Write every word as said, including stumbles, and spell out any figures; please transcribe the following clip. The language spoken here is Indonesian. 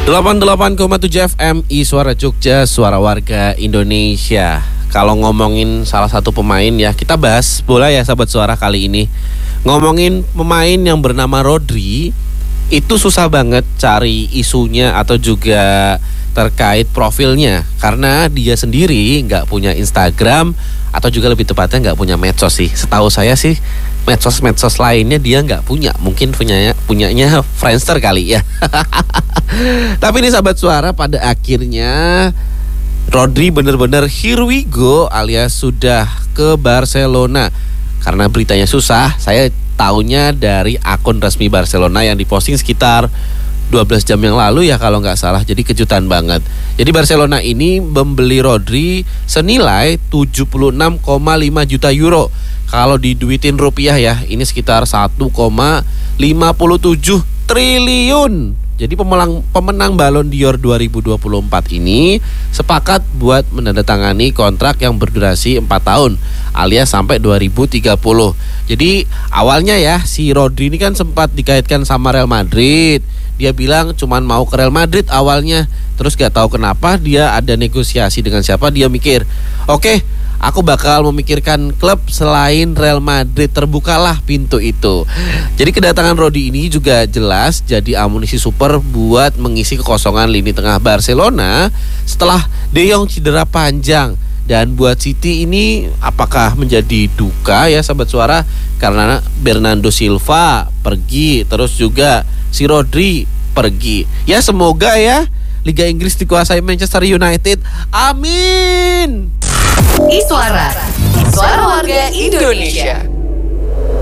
delapan puluh delapan koma tujuh F M I Suara Jogja, suara warga Indonesia. Kalau ngomongin salah satu pemain ya, kita bahas bola ya sahabat suara kali ini. Ngomongin pemain yang bernama Rodri, itu susah banget cari isunya atau juga terkait profilnya, karena dia sendiri nggak punya Instagram atau juga lebih tepatnya nggak punya medsos sih. Setahu saya sih medsos-medsos lainnya dia nggak punya, mungkin punyanya punyanya Friendster kali ya. Tapi ini sahabat suara, pada akhirnya Rodri bener-bener here we go alias sudah ke Barcelona. Karena beritanya susah, saya tahunya dari akun resmi Barcelona yang diposting sekitar dua belas jam yang lalu ya kalau nggak salah. Jadi kejutan banget. Jadi Barcelona ini membeli Rodri senilai tujuh puluh enam koma lima juta euro. Kalau diduitin rupiah ya, ini sekitar satu koma lima tujuh triliun. Jadi pemenang pemenang Ballon d'Or dua ribu dua puluh empat ini sepakat buat menandatangani kontrak yang berdurasi empat tahun alias sampai dua ribu tiga puluh. Jadi awalnya ya si Rodri ini kan sempat dikaitkan sama Real Madrid. Dia bilang cuman mau ke Real Madrid awalnya. Terus gak tahu kenapa dia ada negosiasi dengan siapa. Dia mikir, oke, aku bakal memikirkan klub selain Real Madrid. Terbukalah pintu itu. Jadi kedatangan Rodri ini juga jelas jadi amunisi super buat mengisi kekosongan lini tengah Barcelona setelah De Jong cedera panjang. Dan buat City ini apakah menjadi duka ya sahabat suara, karena Bernardo Silva pergi, terus juga si Rodri pergi. Ya semoga ya Liga Inggris dikuasai Manchester United. Amin. Iswara, suara warga Indonesia.